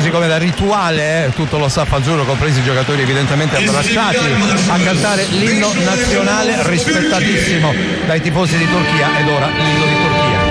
così come da rituale, tutto lo staff azzurro, compresi i giocatori evidentemente abbracciati, a cantare l'inno nazionale rispettatissimo dai tifosi di Turchia. Ed ora l'inno di Turchia.